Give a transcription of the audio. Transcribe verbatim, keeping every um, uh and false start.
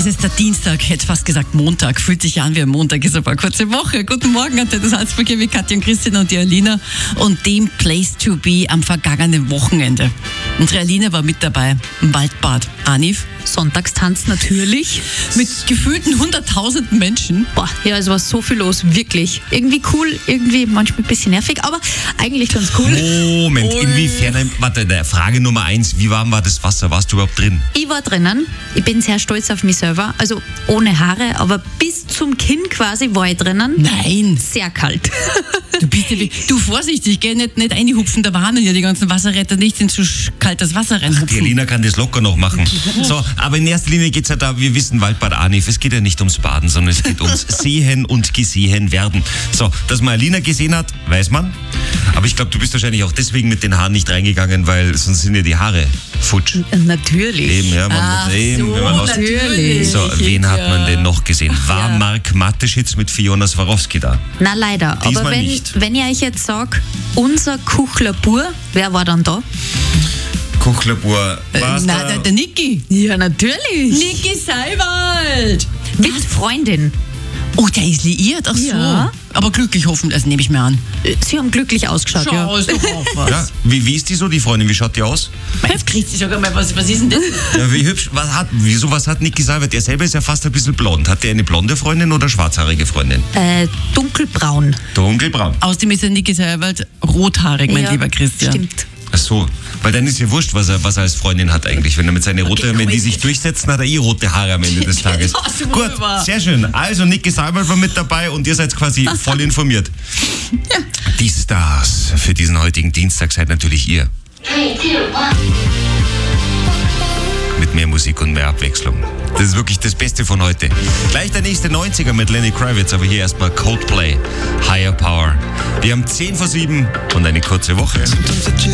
Es ist der Dienstag, hätte fast gesagt Montag. Fühlt sich an wie ein Montag, ist aber eine kurze Woche. Guten Morgen an den Salzburger mit Katja und Christian und die Alina und dem Place to be am vergangenen Wochenende. Unsere Alina war mit dabei im Waldbad. Anif? Sonntagstanz natürlich. Mit gefühlten hunderttausenden Menschen. Boah, ja, es war so viel los, wirklich. Irgendwie cool, irgendwie manchmal ein bisschen nervig, aber eigentlich ganz cool. Moment, inwiefern, warte, Frage Nummer eins, wie warm war das Wasser? Warst du überhaupt drin? Ich war drinnen, ich bin sehr stolz auf mich selber, also ohne Haare, aber bis zum Kinn quasi war ich drinnen. Nein. Sehr kalt. Du bist ja wie, du vorsichtig, gell, nicht, nicht einhupfen, da warnen ja die ganzen Wasserretter nicht in zu kaltes Wasser reinhupfen. Die Alina kann das locker noch machen. So, aber in erster Linie geht es ja da, wir wissen, Waldbad Anif, es geht ja nicht ums Baden, sondern es geht ums Sehen und gesehen werden. So, dass man Alina gesehen hat, weiß man. Aber ich glaube, du bist wahrscheinlich auch deswegen mit den Haaren nicht reingegangen, weil sonst sind ja die Haare futsch. Natürlich. Eben, ja, man Ach muss eben, so, wenn man raus- natürlich. So, wen hat man denn noch gesehen? War Ja. Mark Mateschitz mit Fiona Swarovski da? Na leider, Diesmal aber wenn, nicht. wenn ich euch jetzt sage, unser Kuchlerbur, wer war dann da? Kuchlabur, Äh, war's na, da? der, der Niki. Ja, natürlich. Niki Seiwald. Mit Freundin. Oh, der ist liiert, ach so. Ja. Aber glücklich hoffentlich, also nehme ich mir an. Sie haben glücklich ausgeschaut, ja. Schau, ist doch auch was. Ja, wie, wie ist die so, die Freundin? Wie schaut die aus? Jetzt kriegst du sogar mal, was, was ist denn das? Ja, wie hübsch, was hat, wieso, was hat Niki Seiwald? Er selber ist ja fast ein bisschen blond. Hat der eine blonde Freundin oder schwarzhaarige Freundin? Äh, dunkelbraun. Dunkelbraun. Außerdem ist der Niki Seiwald rothaarig, mein Ja, lieber Christian. Stimmt. Ach so, weil dann ist ja wurscht, was er, was er als Freundin hat eigentlich. Wenn er mit seinen roten, Okay, wenn die komm, sich ich- durchsetzen, hat er eh rote Haare am Ende des Tages. Ja, super. Gut, sehr schön. Also Niki Seiwald war mit dabei und ihr seid quasi voll informiert. Ja. Die Stars für diesen heutigen Dienstag seid natürlich ihr. Mit mehr Musik und mehr Abwechslung. Das ist wirklich das Beste von heute. Gleich der nächste neunziger mit Lenny Kravitz, aber hier erstmal Coldplay, Higher Power. Wir haben zehn vor sieben und eine kurze Woche.